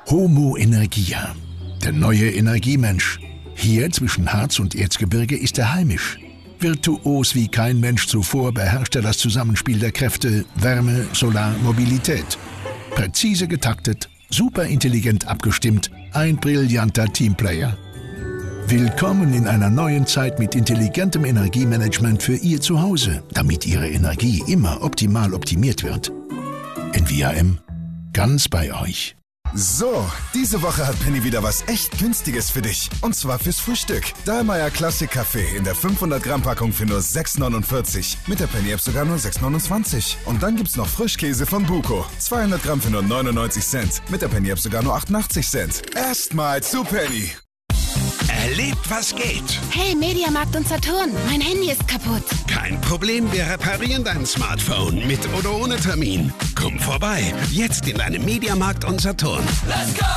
Homo Energia, der neue Energiemensch. Hier zwischen Harz und Erzgebirge ist er heimisch. Virtuos wie kein Mensch zuvor beherrscht er das Zusammenspiel der Kräfte Wärme, Solar, Mobilität. Präzise getaktet, superintelligent abgestimmt, ein brillanter Teamplayer. Willkommen in einer neuen Zeit mit intelligentem Energiemanagement für Ihr Zuhause, damit Ihre Energie immer optimal optimiert wird. NVIM, ganz bei euch. So, diese Woche hat Penny wieder was echt Günstiges für dich. Und zwar fürs Frühstück. Dahlmeier Classic Kaffee in der 500 Gramm Packung für nur 6,49. Mit der Penny App sogar nur 6,29. Und dann gibt's noch Frischkäse von Buko. 200 Gramm für nur 99 Cent. Mit der Penny App sogar nur 88 Cent. Erstmal zu Penny. Erlebt, was geht. Hey, Mediamarkt und Saturn, mein Handy ist kaputt. Kein Problem, wir reparieren dein Smartphone mit oder ohne Termin. Komm vorbei, jetzt in deinem Mediamarkt und Saturn. Let's go!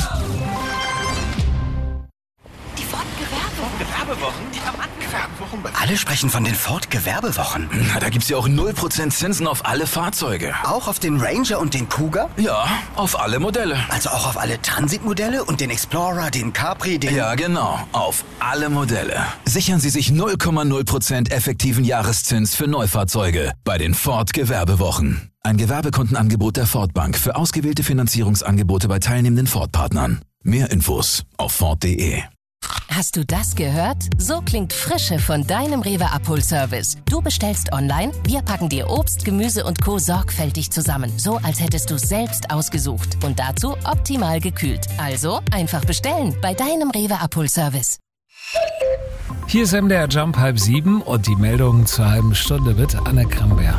Die Ford-Gewerbewochen? Ja, Mann, Gewerbewochen. Alle sprechen von den Ford-Gewerbewochen. Na, da gibt's ja auch 0% Zinsen auf alle Fahrzeuge. Auch auf den Ranger und den Cougar? Ja, auf alle Modelle. Also auch auf alle Transit-Modelle und den Explorer, den Capri, den... Ja, genau, auf alle Modelle. Sichern Sie sich 0,0% effektiven Jahreszins für Neufahrzeuge bei den Ford-Gewerbewochen. Ein Gewerbekontenangebot der Ford Bank für ausgewählte Finanzierungsangebote bei teilnehmenden Ford-Partnern. Mehr Infos auf Ford.de. Hast du das gehört? So klingt Frische von deinem Rewe-Abholservice. Du bestellst online, wir packen dir Obst, Gemüse und Co. sorgfältig zusammen. So, als hättest du es selbst ausgesucht. Und dazu optimal gekühlt. Also einfach bestellen bei deinem Rewe-Abholservice. Hier ist MDR Jump 6:30 und die Meldung zur halben Stunde mit Anne Kramberg.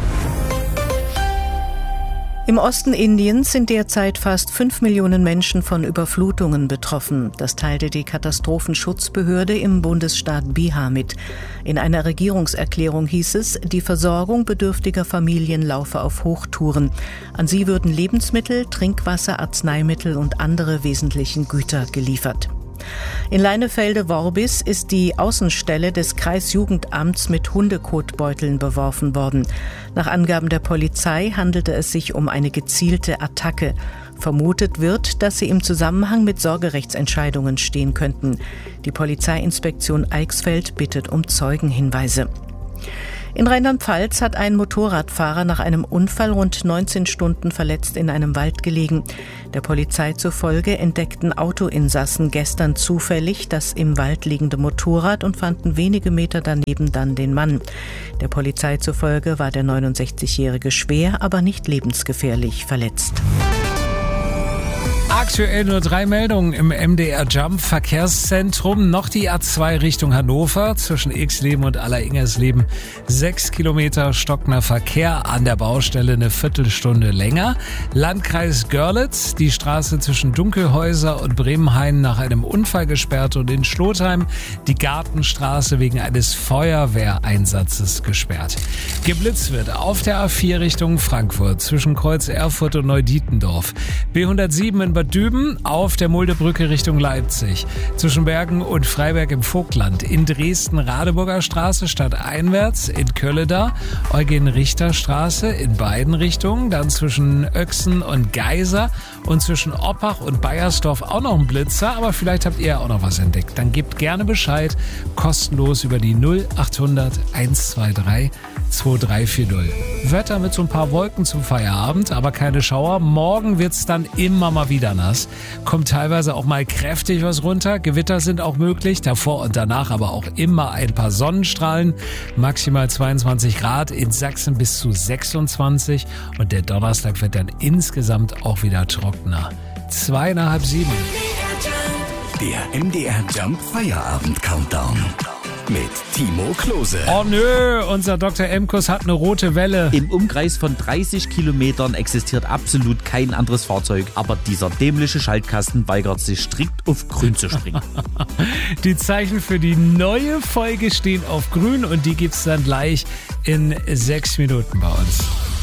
Im Osten Indiens sind derzeit fast 5 Millionen Menschen von Überflutungen betroffen. Das teilte die Katastrophenschutzbehörde im Bundesstaat Bihar mit. In einer Regierungserklärung hieß es, die Versorgung bedürftiger Familien laufe auf Hochtouren. An sie würden Lebensmittel, Trinkwasser, Arzneimittel und andere wesentlichen Güter geliefert. In Leinefelde-Worbis ist die Außenstelle des Kreisjugendamts mit Hundekotbeuteln beworfen worden. Nach Angaben der Polizei handelte es sich um eine gezielte Attacke. Vermutet wird, dass sie im Zusammenhang mit Sorgerechtsentscheidungen stehen könnten. Die Polizeiinspektion Eichsfeld bittet um Zeugenhinweise. In Rheinland-Pfalz hat ein Motorradfahrer nach einem Unfall rund 19 Stunden verletzt in einem Wald gelegen. Der Polizei zufolge entdeckten Autoinsassen gestern zufällig das im Wald liegende Motorrad und fanden wenige Meter daneben dann den Mann. Der Polizei zufolge war der 69-Jährige schwer, aber nicht lebensgefährlich verletzt. Aktuell nur 3 Meldungen im MDR Jump Verkehrszentrum. Noch die A2 Richtung Hannover zwischen Exleben und Alleringers-Leben. 6 Kilometer stockender Verkehr an der Baustelle, eine Viertelstunde länger. Landkreis Görlitz, die Straße zwischen Dunkelhäuser und Bremenhain nach einem Unfall gesperrt und in Schlotheim die Gartenstraße wegen eines Feuerwehreinsatzes gesperrt. Geblitzt wird auf der A4 Richtung Frankfurt zwischen Kreuz Erfurt und Neudietendorf. B107 in Bad Düben auf der Muldebrücke Richtung Leipzig. Zwischen Bergen und Freiberg im Vogtland. In Dresden Radeburger Straße stadteinwärts. In Kölleda Eugen-Richter-Straße in beiden Richtungen. Dann zwischen Öchsen und Geiser. Und zwischen Oppach und Baiersdorf auch noch ein Blitzer. Aber vielleicht habt ihr auch noch was entdeckt. Dann gebt gerne Bescheid. Kostenlos über die 0800 123 2340. Wetter mit so ein paar Wolken zum Feierabend, aber keine Schauer. Morgen wird's dann immer mal wieder nass. Kommt teilweise auch mal kräftig was runter. Gewitter sind auch möglich. Davor und danach aber auch immer ein paar Sonnenstrahlen. Maximal 22 Grad. In Sachsen bis zu 26. Und der Donnerstag wird dann insgesamt auch wieder trockener. 6:30. Der MDR Jump Feierabend Countdown. Mit Timo Klose. Oh nö, unser Dr. Emkus hat eine rote Welle. Im Umkreis von 30 Kilometern existiert absolut kein anderes Fahrzeug, aber dieser dämliche Schaltkasten weigert sich strikt auf grün zu springen. Die Zeichen für die neue Folge stehen auf grün und die gibt's dann gleich in 6 Minuten bei uns.